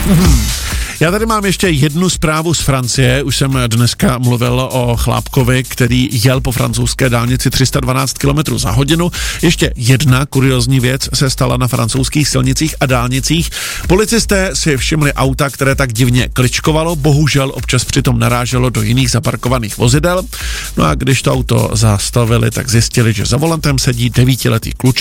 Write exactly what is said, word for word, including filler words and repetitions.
Já tady mám ještě jednu zprávu z Francie. Už jsem dneska mluvil o chlápkovi, který jel po francouzské dálnici tři sta dvanáct kilometrů za hodinu. Ještě jedna kuriózní věc se stala na francouzských silnicích a dálnicích. Policisté si všimli auta, které tak divně kličkovalo, bohužel občas přitom naráželo do jiných zaparkovaných vozidel. No a když to auto zastavili, tak zjistili, že za volantem sedí devítiletý klučina.